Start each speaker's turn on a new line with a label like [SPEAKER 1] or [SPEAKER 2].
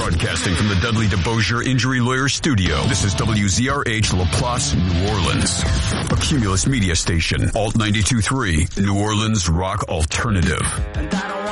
[SPEAKER 1] Broadcasting from the Dudley DeBosier Injury Lawyer Studio. This is WZRH LaPlace, New Orleans. A Cumulus media station. Alt 92.3, New Orleans Rock Alternative.